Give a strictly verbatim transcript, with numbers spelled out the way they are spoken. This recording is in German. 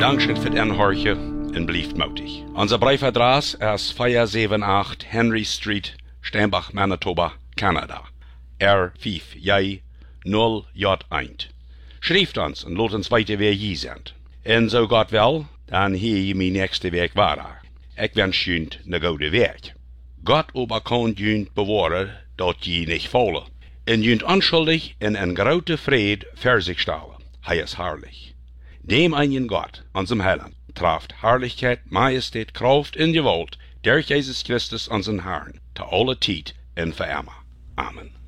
Dankschön für den Horche en blieft mutig. Unser Briefadress ist vier sieben acht Henry Street, Steinbach, Manitoba, Kanada. R vijf J null J eins. Schrijft ons en laat ons weten wie je bent. En zo Gott wil, dan hier je mijn nächste week waar. Ik wens je een goede week. Gott aber kann je bewaren dat je niet vallen. En je onschuldig in een grote vrede voor zich stellen. Hij is herrlich. Dem einen Gott, unserem Heiland, traft Herrlichkeit, Majestät, Kraft und Gewalt, durch Jesus Christus, unseren Herrn, zu aller Zeit und für immer. Amen.